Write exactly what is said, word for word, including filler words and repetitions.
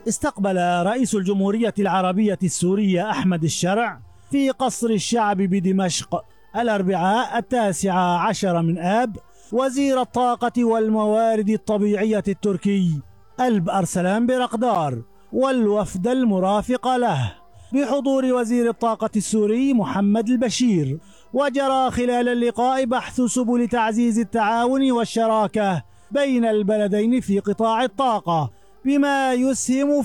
استقبل رئيس الجمهورية العربية السورية أحمد الشرع في قصر الشعب بدمشق الأربعاء التاسع عشر من آب وزير الطاقة والموارد الطبيعية التركي ألب أرسلان برقدار والوفد المرافق له بحضور وزير الطاقة السوري محمد البشير. وجرى خلال اللقاء بحث سبل تعزيز التعاون والشراكة بين البلدين في قطاع الطاقة بما يسهم